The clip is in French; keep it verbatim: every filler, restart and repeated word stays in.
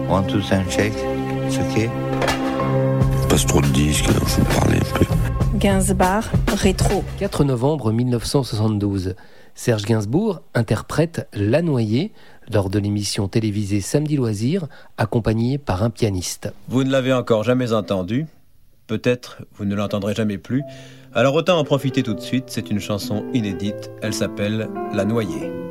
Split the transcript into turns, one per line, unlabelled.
One, two, un check. C'est ok.
Passe trop de disques, il faut parler un peu.
Gainsbourg, rétro.
quatre novembre mille neuf cent soixante-douze. Serge Gainsbourg interprète La Noyée lors de l'émission télévisée Samedi Loisirs, accompagné par un pianiste.
Vous ne l'avez encore jamais entendu, peut-être vous ne l'entendrez jamais plus, alors autant en profiter tout de suite, c'est une chanson inédite, elle s'appelle La Noyée.